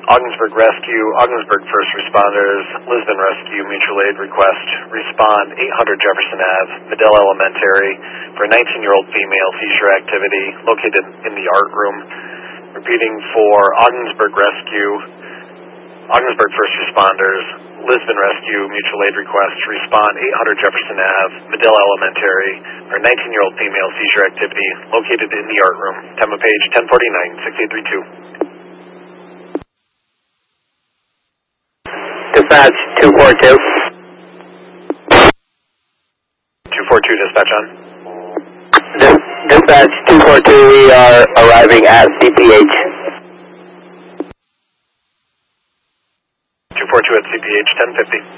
Ogdensburg Rescue, Ogdensburg First Responders, Lisbon Rescue, Mutual Aid Request, respond 800 Jefferson Ave, Medill Elementary, for a 19-year-old female seizure activity located in the art room. Repeating for Ogdensburg Rescue, Ogdensburg First Responders, Lisbon Rescue, Mutual Aid Request, respond 800 Jefferson Ave, Medill Elementary, for a 19-year-old female seizure activity located in the art room. Time of page 1049, 6832. Dispatch 242. 242, dispatch on. Dispatch 242, we are arriving at CPH. 242 at CPH, 1050.